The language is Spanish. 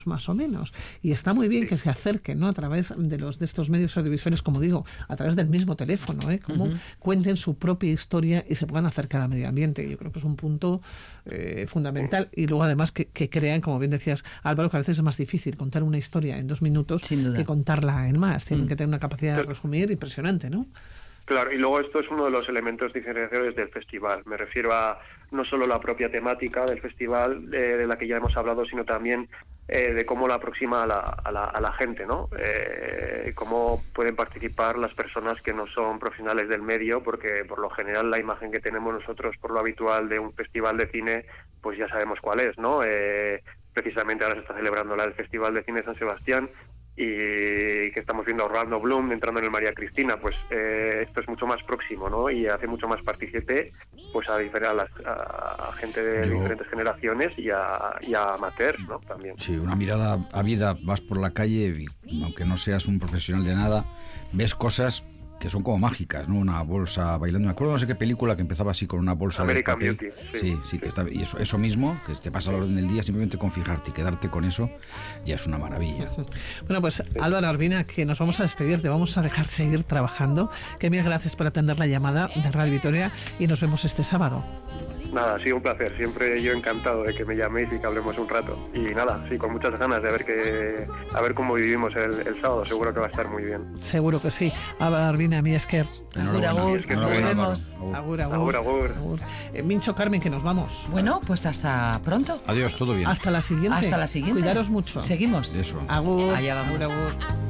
más o menos, y está muy bien que se acerquen, ¿no?, a través de estos medios audiovisuales, como digo, a través del mismo teléfono, como cuenten su propia historia y se puedan acercar al medio ambiente. Yo creo que es un punto fundamental, y luego además que crean, como bien decías, Álvaro, que a veces es más difícil contar una historia en 2 minutos que contarla en más. Tienen que tener una capacidad de resumir impresionante, ¿no? Claro, y luego esto es uno de los elementos diferenciadores del festival. Me refiero a no solo la propia temática del festival, de la que ya hemos hablado, sino también de cómo la aproxima a la gente, ¿no? Cómo pueden participar las personas que no son profesionales del medio, porque por lo general la imagen que tenemos nosotros por lo habitual de un festival de cine, pues ya sabemos cuál es, ¿no? Precisamente ahora se está celebrando el Festival de Cine San Sebastián, y que estamos viendo a Orlando Bloom entrando en el María Cristina. Pues esto es mucho más próximo, ¿no? Y hace mucho más partícipe pues a gente de diferentes generaciones y a amateurs, ¿no? También. Sí, una mirada ávida, vas por la calle y aunque no seas un profesional de nada, ves cosas que son como mágicas, ¿no? Una bolsa bailando. Me acuerdo no sé qué película que empezaba así con una bolsa American de papel. Beauty. Sí, que está, y eso mismo, que te pasa a la orden del día, simplemente con fijarte y quedarte con eso, ya es una maravilla. Bueno, pues Álvaro Urbina, que nos vamos a despedir, te vamos a dejar seguir trabajando. Que mil gracias por atender la llamada de Radio Vitoria y nos vemos este sábado. Nada, sí, un placer. Siempre yo encantado de que me llaméis y que hablemos un rato. Y nada, sí, con muchas ganas de ver cómo vivimos el sábado. Seguro que va a estar muy bien. Seguro que sí. Álvaro Urbina, mi esker. Agur, nos vemos. Agur. Mincho, Carmen, que nos vamos. Bueno, pues hasta pronto. Adiós, todo bien. Hasta la siguiente. Hasta la siguiente. Cuidaros mucho. Seguimos. Eso. Allá vamos. Agur.